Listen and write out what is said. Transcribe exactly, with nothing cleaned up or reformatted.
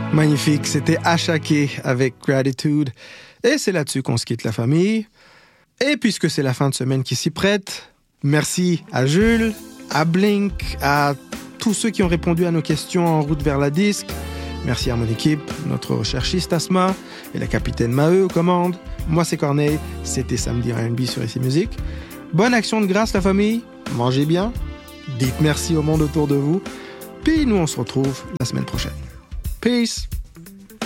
Magnifique, c'était Achaké avec Gratitude. Et c'est là-dessus qu'on se quitte la famille. Et puisque c'est la fin de semaine qui s'y prête, merci à Jules, à Blink, à tous ceux qui ont répondu à nos questions en route vers la disque. Merci à mon équipe, notre recherchiste Asma et la capitaine Maheu aux commandes. Moi, c'est Corneille. C'était Samedi R and B sur Ici Musique. Bonne action de grâce, la famille. Mangez bien. Dites merci au monde autour de vous. Puis nous, on se retrouve la semaine prochaine. Peace.